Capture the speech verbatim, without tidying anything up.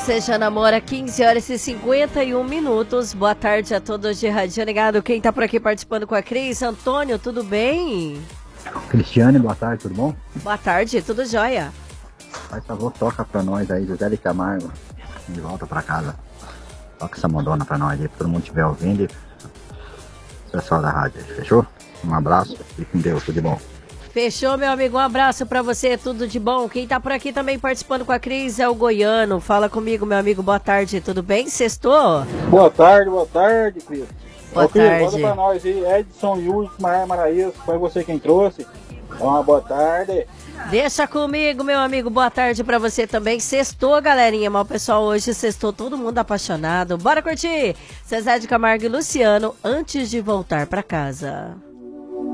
Você já namora quinze horas e cinquenta e um minutos. Boa tarde a todos de Radinho Ligado. Quem tá por aqui participando com a Cris? Antônio, tudo bem? Cristiane, boa tarde, tudo bom? Boa tarde, tudo jóia. Faz favor, toca pra nós aí, José de Camargo, de volta pra casa. Toca essa modona pra nós aí, pra todo mundo estiver ouvindo e o pessoal da rádio, fechou? Um abraço e com Deus, tudo de bom. Fechou, meu amigo, um abraço pra você, tudo de bom. Quem tá por aqui também participando com a Cris é o Goiano. Fala comigo, meu amigo, boa tarde, tudo bem? Sextou? Boa tarde, boa tarde, Cris. Boa Ô, Cris, tarde. Conta pra nós aí, Edson Yuri, Maraia Maraíza, foi você quem trouxe. Então, uma boa tarde. Deixa comigo, meu amigo, boa tarde pra você também. Sextou, galerinha, mas o pessoal hoje sextou, todo mundo apaixonado. Bora curtir! Zezé de Camargo e Luciano, antes de voltar pra casa.